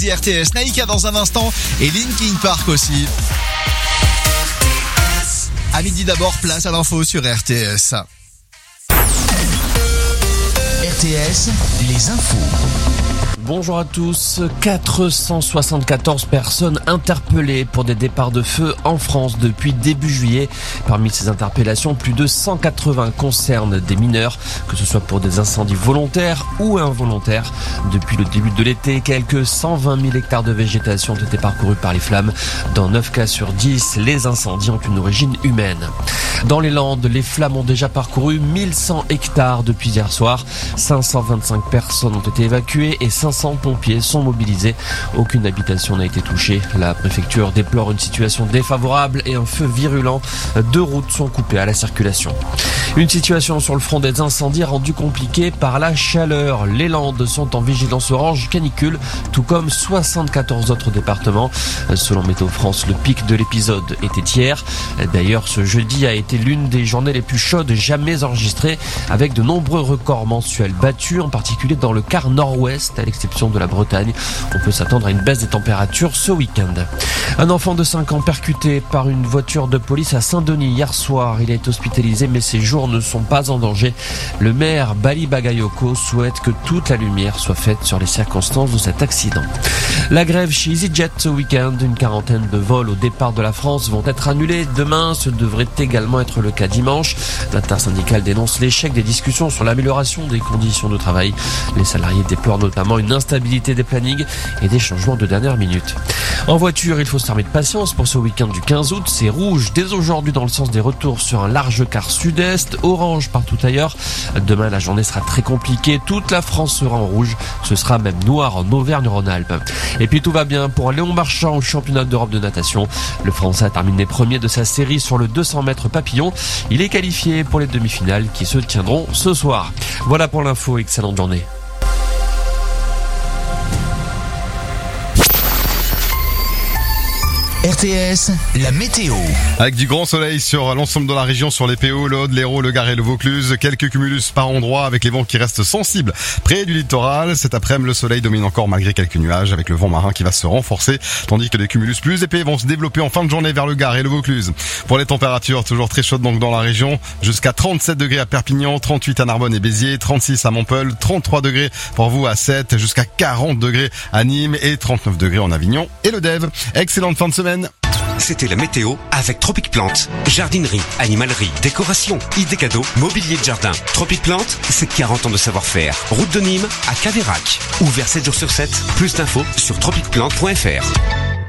RTS, Naïka dans un instant et Linkin Park aussi. À midi d'abord, place à l'info sur RTS. RTS, les infos. Bonjour à tous. 474 personnes interpellées pour des départs de feu en France depuis début juillet. Parmi ces interpellations, plus de 180 concernent des mineurs, que ce soit pour des incendies volontaires ou involontaires. Depuis le début de l'été, quelques 120 000 hectares de végétation ont été parcourus par les flammes. Dans 9 cas sur 10, les incendies ont une origine humaine. Dans les Landes, les flammes ont déjà parcouru 1100 hectares depuis hier soir. 525 personnes ont été évacuées et 500 pompiers sont mobilisés. Aucune habitation n'a été touchée. La préfecture déplore une situation défavorable et un feu virulent. 2 routes sont coupées à la circulation. Une situation sur le front des incendies rendue compliquée par la chaleur. Les Landes sont en vigilance orange canicule, tout comme 74 autres départements. Selon Météo France, le pic de l'épisode était hier. D'ailleurs, ce jeudi a été l'une des journées les plus chaudes jamais enregistrées, avec de nombreux records mensuels battus, en particulier dans le quart nord-ouest, à l'exception de la Bretagne. On peut s'attendre à une baisse des températures ce week-end. Un enfant de 5 ans percuté par une voiture de police à Saint-Denis hier soir. Il a été hospitalisé, mais ses jours ne sont pas en danger. Le maire Bali Bagayoko souhaite que toute la lumière soit faite sur les circonstances de cet accident. La grève chez EasyJet ce week-end. Une quarantaine de vols au départ de la France vont être annulés demain. Ce devrait également être le cas dimanche. L'intersyndicale dénonce l'échec des discussions sur l'amélioration des conditions de travail. Les salariés déplorent notamment une instabilité des plannings et des changements de dernière minute. En voiture, il faut s'armer de patience pour ce week-end du 15 août. C'est rouge dès aujourd'hui dans le sens des retours sur un large quart sud-est, orange partout ailleurs. Demain, la journée sera très compliquée. Toute la France sera en rouge. Ce sera même noir en Auvergne-Rhône-Alpes. Et puis tout va bien pour Léon Marchand au championnat d'Europe de natation. Le Français a terminé premier de sa série sur le 200 mètres papillon. Il est qualifié pour les demi-finales qui se tiendront ce soir. Voilà pour l'info. Excellente journée. RTS, la météo. Avec du grand soleil sur l'ensemble de la région, sur les PO, l'Aude, l'Hérault, le Gard et le Vaucluse. Quelques cumulus par endroit avec les vents qui restent sensibles près du littoral. Cet après-midi, le soleil domine encore malgré quelques nuages avec le vent marin qui va se renforcer, tandis que des cumulus plus épais vont se développer en fin de journée vers le Gard et le Vaucluse. Pour les températures, toujours très chaudes donc dans la région. Jusqu'à 37 degrés à Perpignan, 38 à Narbonne et Béziers, 36 à Montpellier, 33 degrés pour vous à Sète, jusqu'à 40 degrés à Nîmes et 39 degrés en Avignon et le Dève. Excellente fin de semaine. C'était la météo avec Tropic Plante. Jardinerie, animalerie, décoration, idées cadeaux, mobilier de jardin. Tropic Plante, c'est 40 ans de savoir-faire. Route de Nîmes à Caveyrac. Ouvert 7 jours sur 7. Plus d'infos sur tropicplante.fr.